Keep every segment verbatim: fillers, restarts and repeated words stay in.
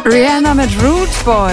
Rihanna mit Rude Boy.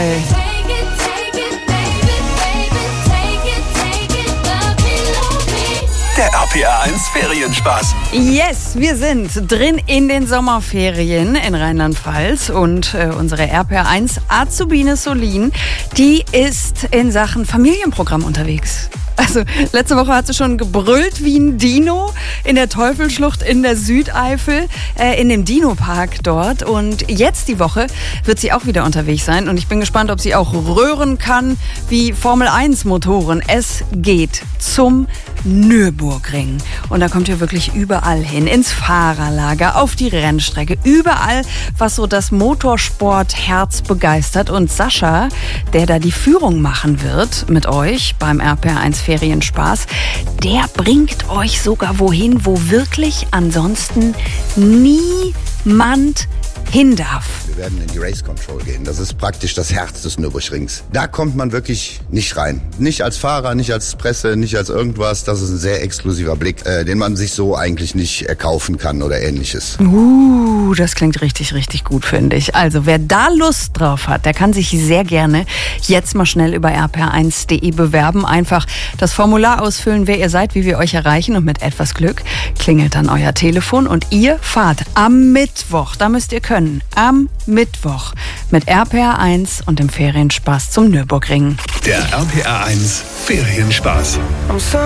Der R P R eins Ferienspaß. Yes, wir sind drin in den Sommerferien in Rheinland-Pfalz und äh, unsere R P R eins Azubine Solin, die ist in Sachen Familienprogramm unterwegs. Also letzte Woche hat sie schon gebrüllt wie ein Dino in der Teufelschlucht in der Südeifel, äh, in dem Dino-Park dort. Und jetzt die Woche wird sie auch wieder unterwegs sein. Und ich bin gespannt, ob sie auch röhren kann wie Formel eins Motoren. Es geht zum Nürburgring. Und da kommt ihr wirklich überall hin. Ins Fahrerlager, auf die Rennstrecke. Überall, was so das Motorsportherz begeistert. Und Sascha, der da die Führung machen wird mit euch beim R P R eins Ferienspaß, der bringt euch sogar wohin, wo wirklich ansonsten niemand hin darf. Wir werden in die Race Control gehen. Das ist praktisch das Herz des Nürburgrings. Da kommt man wirklich nicht rein. Nicht als Fahrer, nicht als Presse, nicht als irgendwas. Das ist ein sehr exklusiver Blick, äh, den man sich so eigentlich nicht erkaufen kann oder ähnliches. Uh, das klingt richtig, richtig gut, finde ich. Also wer da Lust drauf hat, der kann sich sehr gerne jetzt mal schnell über r p r eins punkt d e bewerben. Einfach das Formular ausfüllen, wer ihr seid, wie wir euch erreichen. Und mit etwas Glück klingelt dann euer Telefon und ihr fahrt am Mittwoch, da müsst ihr können, am Mittwoch mit R P R eins und dem Ferienspaß zum Nürburgring. Der R P R eins Ferienspaß.